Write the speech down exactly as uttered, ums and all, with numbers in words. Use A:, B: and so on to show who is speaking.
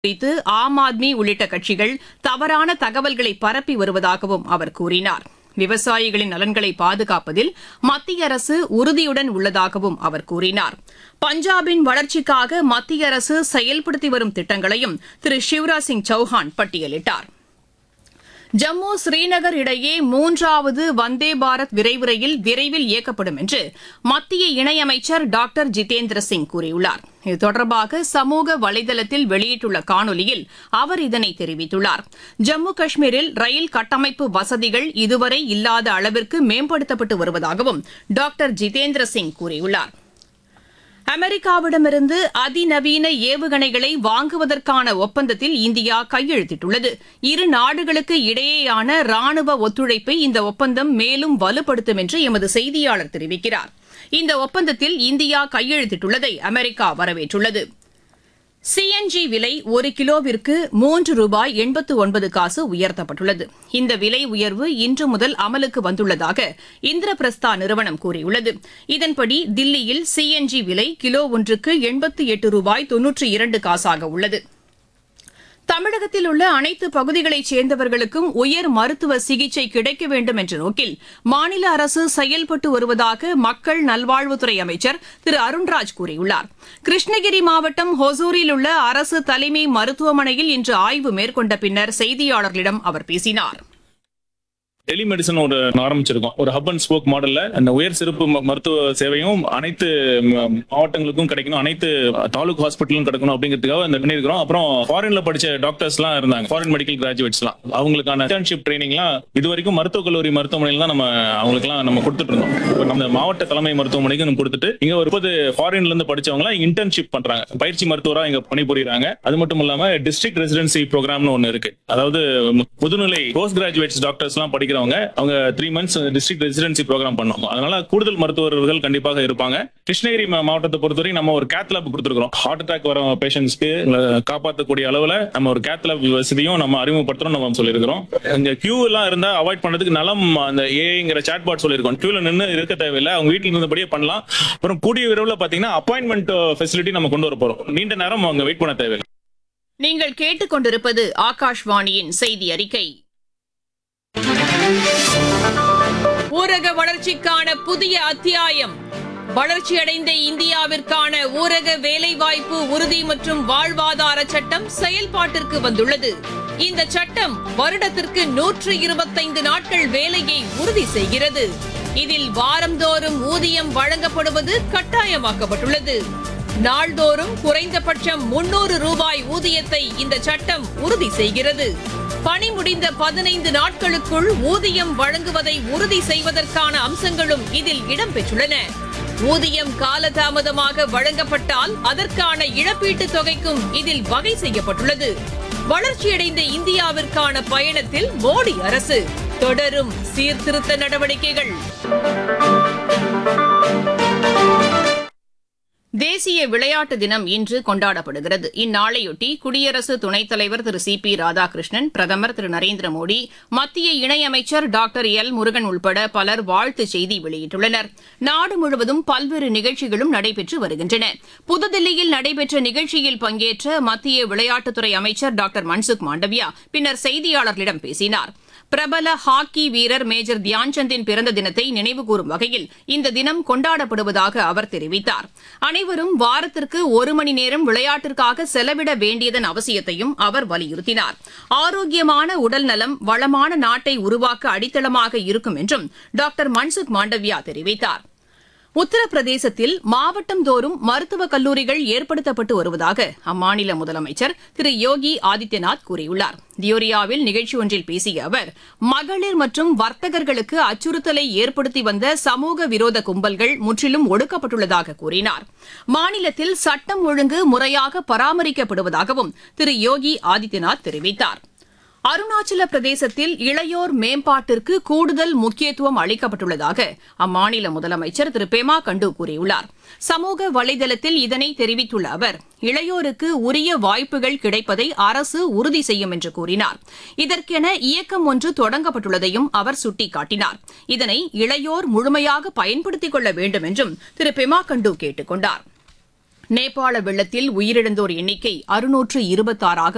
A: குறித்து ஆம் ஆத்மி உள்ளிட்ட கட்சிகள் தவறான தகவல்களை பரப்பி வருவதாகவும் அவர் கூறினார். விவசாயிகளின் நலன்களை பாதுகாப்பதில் மத்திய அரசு உறுதியுடன் உள்ளதாகவும் அவர் கூறினார். பஞ்சாபின் வளர்ச்சிக்காக மத்திய அரசு செயல்படுத்தி வரும் திட்டங்களையும் திரு சிவராஜ் சிங் சௌஹான் பட்டியலிட்டார். ஜம்மு ஸ்ரீநகர் இடையே மூன்றாவது வந்தே பாரத் விரைவு ரயில் விரைவில் இயக்கப்படும் என்று மத்திய இணையமைச்சர் டாக்டர் ஜிதேந்திர சிங் கூறியுள்ளார். இது தொடர்பாக சமூக வலைதளத்தில் வெளியிட்டுள்ள காணொலியில் அவர் இதனை தெரிவித்துள்ளார். ஜம்மு காஷ்மீரில் ரயில் கட்டமைப்பு வசதிகள் இதுவரை இல்லாத அளவிற்கு மேம்படுத்தப்பட்டு வருவதாகவும் டாக்டர் ஜிதேந்திர சிங் கூறியுள்ளார். அமெரிக்காவிடமிருந்து அதிநவீன ஏவுகணைகளை வாங்குவதற்கான ஒப்பந்தத்தில் இந்தியா கையெழுத்திட்டுள்ளது. இரு நாடுகளுக்கு இடையேயான ராணுவ ஒத்துழைப்பை இந்த ஒப்பந்தம் மேலும் வலுப்படுத்தும் என்று எமது செய்தியாளர் தெரிவிக்கிறார். இந்த ஒப்பந்தத்தில் இந்தியா கையெழுத்திட்டுள்ளதை அமெரிக்கா வரவேற்றுள்ளது. சிஎன்ஜி விலை ஒரு கிலோவிற்கு மூன்று ரூபாய் எண்பத்து ஒன்பது காசு உயர்த்தப்பட்டுள்ளது. இந்த விலை உயர்வு இன்று முதல் அமலுக்கு வந்துள்ளதாக இந்திரபிரஸ்தா நிறுவனம் கூறியுள்ளது. இதன்படி தில்லியில் சிஎன்ஜி விலை கிலோ ஒன்றுக்கு எண்பத்து எட்டு ரூபாய் தொன்னூற்றி இரண்டு காசாக உள்ளது. தமிழகத்தில் உள்ள அனைத்து பகுதிகளைச் சேர்ந்தவர்களுக்கும் உயர் மருத்துவ சிகிச்சை கிடைக்க வேண்டும் என்ற நோக்கில் மாநில அரசு செயல்பட்டு வருவதாக மக்கள் நல்வாழ்வுத்துறை அமைச்சர் திரு அருண்ராஜ் கூறியுள்ளார். கிருஷ்ணகிரி மாவட்டம் ஹொசூரில் உள்ள அரசு தலைமை மருத்துவமனையில் இன்று ஆய்வு மேற்கொண்ட பின்னர் செய்தியாளர்களிடம் அவர் பேசினார்.
B: டெலிமெடிசன் ஒரு ஆரம்பிச்சிருக்கோம். ஒரு ஹப் அண்ட் ஸ்போக் மாடல்ல அந்த உயர் சிறப்பு மருத்துவ சேவையும் அனைத்து மாவட்டங்களுக்கும் கிடைக்கணும், அனைத்து தாலுக் ஹாஸ்பிட்டலும் கிடைக்கணும் அப்படிங்கிறதுக்காக இந்த பண்ணிருக்கிறோம். அப்புறம் ஃபாரின்ல படிச்ச டாக்டர்ஸ் எல்லாம் இருந்தாங்க, ஃபாரின் மெடிக்கல் கிராஜுவேட்ஸ் எல்லாம், அவங்களுக்கான இன்டர்ன்ஷிப் ட்ரைனிங் எல்லாம் இது வரைக்கும் மருத்துவக் கல்லூரி மருத்துவமனையில தான் நம்ம அவங்களுக்கு எல்லாம் நம்ம கொடுத்துட்டு இருந்தோம். இப்போ நம்ம மாவட்ட தலைமை மருத்துவமனைக்கு நம்ம கொடுத்துட்டு இங்க ஒரு முப்பது ஃபாரின்ல இருந்து படிச்சவங்க எல்லாம் இன்டர்ன்ஷிப் பண்றாங்க, பயிற்சி மருத்துவரா இங்க பணிபுரியுறாங்க. அது மட்டும் இல்லாம டிஸ்ட்ரிக்ட் ரெசிடென்சி ப்ரோக்ராம்னு ஒன்னு இருக்கு. அதாவது முதுநிலை போஸ்ட் கிராஜுவேட்ஸ் டாக்டர்ஸ் எல்லாம் படிக்கிறவங்க அவங்க three months district residency program பண்ணுவாங்க. அதனால கூடுதல் மருத்துவர்கள் கண்டிப்பாக இருப்பாங்க. கிருஷ்ணகிரி மாவட்டத்தை பொறுத்தவரை நம்ம ஒரு கேத் லேப் கொடுத்துருக்கோம். ஹார்ட் அட்டாக் வர பேஷண்ட்ஸ்க்கு காப்பாற்றக்கூடிய அளவுல நம்ம ஒரு கேத் லேப் வசதியும் நம்ம அறிமுகப்படுத்துறோம் நம்ம சொல்லியிருக்கிறோம். இங்க கியூ எல்லாம் இருந்தா அவாய்ட் பண்றதுக்கு நலம் அந்த ஏஐங்கிற சாட் பாட் சொல்லியிருக்கோம். கியூல நின்று இருக்க தேவையில்லை, அவங்க வீட்டில் இருந்தபடியே பண்ணலாம். அப்புறம் கூடிய விரைவில் பாத்தீங்கன்னா அப்பாயின்மெண்ட் ஃபெசிலிட்டி நம்ம கொண்டு வர போறோம். நீண்ட நேரம் அவங்க வெயிட் பண்ண தேவையில்லை.
A: நீங்கள் கேட்டுக்கொண்டிருப்பது ஆகாஷ்வாணியின் செய்தி அறிக்கை. ஊரக வளர்ச்சிக்கான புதிய அத்தியாயம். வளர்ச்சியடைந்த இந்தியாவிற்கான ஊரக வேலைவாய்ப்பு உறுதி மற்றும் வாழ்வாதார சட்டம் செயல்பாட்டிற்கு வந்துள்ளது. இந்த சட்டம் வருடத்திற்கு நூற்று இருபத்தைந்து நாட்கள் வேலையை உறுதி செய்கிறது. இதில் வாரந்தோறும் ஊதியம் வழங்கப்படுவது கட்டாயமாக்கப்பட்டுள்ளது. நாள்தோறும் குறைந்தபட்சம் முன்னூறு ரூபாய் ஊதியத்தை இந்த சட்டம் உறுதி செய்கிறது. பணி முடிந்த பதினைந்து நாட்களுக்குள் ஊதியம் வழங்குவதை உறுதி செய்வதற்கான அம்சங்களும் இதில் இடம்பெற்றுள்ளன. ஊதியம் காலதாமதமாக வழங்கப்பட்டால் அதற்கான இழப்பீட்டுத் தொகைக்கும் இதில் வகை செய்யப்பட்டுள்ளது. வளர்ச்சியடைந்த இந்தியாவிற்கான பயணத்தில் மோடி அரசு தொடரும் சீர்திருத்த நடவடிக்கைகள். தேசிய விளையாட்டு தினம் இன்று கொண்டாடப்படுகிறது. இந்நாளையொட்டி குடியரசு துணைத் தலைவர் திரு சி பி ராதாகிருஷ்ணன், பிரதமர் திரு நரேந்திர மோடி, மத்திய இணையமைச்சர் டாக்டர் எல் முருகன் உள்பட பலர் வாழ்த்துச் செய்தி வெளியிட்டுள்ளனர். நாடு முழுவதும் பல்வேறு நிகழ்ச்சிகளும் நடைபெற்று வருகின்றன. புதுதில்லியில் நடைபெற்ற நிகழ்ச்சியில் பங்கேற்ற மத்திய விளையாட்டுத்துறை அமைச்சர் டாக்டர் மன்சுக் மாண்டவியா பின்னர் செய்தியாளர்களிடம் பேசினார். பிரபல ஹாக்கி வீரர் மேஜர் தியான்சந்தின் பிறந்த தினத்தை நினைவுகூரும் வகையில் இந்த தினம் கொண்டாடப்படுவதாக அவர் தெரிவித்தார். அனைவரும் வாரத்திற்கு ஒரு மணி நேரம் விளையாட்டிற்காக செலவிட வேண்டியதன் அவசியத்தையும் அவர் வலியுறுத்தினார். ஆரோக்கியமான உடல் நலம் வளமான நாட்டை உருவாக்க அடித்தளமாக இருக்கும் என்றும் டாக்டர் மன்சுக் மாண்டவியா தெரிவித்தார். உத்தரப்பிரதேசத்தில் மாவட்டந்தோறும் மருத்துவக் கல்லூரிகள் ஏற்படுத்தப்பட்டு வருவதாக அம்மாநில முதலமைச்சர் திரு யோகி ஆதித்யநாத் கூறியுள்ளார். தியோரியாவில் நிகழ்ச்சி ஒன்றில் பேசிய அவர், மகளிர் மற்றும் வர்த்தகர்களுக்கு அச்சுறுத்தலை ஏற்படுத்தி வந்த சமூக விரோத கும்பல்கள் முற்றிலும் ஒடுக்கப்பட்டுள்ளதாக கூறினார். மாநிலத்தில் சட்டம் ஒழுங்கு முறையாக பராமரிக்கப்படுவதாகவும் திரு யோகி ஆதித்யநாத் தெரிவித்தார். அருணாச்சல பிரதேசத்தில் இளையோர் மேம்பாட்டிற்கு கூடுதல் முக்கியத்துவம் அளிக்கப்பட்டுள்ளதாக அம்மாநில முதலமைச்சர் திரு பெமா கண்டு கூறியுள்ளார். சமூக வலைதளத்தில் இதனை தெரிவித்துள்ள அவர், இளையோருக்கு உரிய வாய்ப்புகள் கிடைப்பதை அரசு உறுதி செய்யும் என்று கூறினார். இதற்கென இயக்கம் ஒன்று தொடங்கப்பட்டுள்ளதையும் அவர் சுட்டிக்காட்டினார். இதனை இளையோர் முழுமையாக பயன்படுத்திக் கொள்ள வேண்டும் என்றும் திரு பெமா கண்டு கேட்டுக் கொண்டார். நேபாள வெள்ளத்தில் உயிரிழந்தோர் எண்ணிக்கை அறுநூற்று இருபத்தாறாக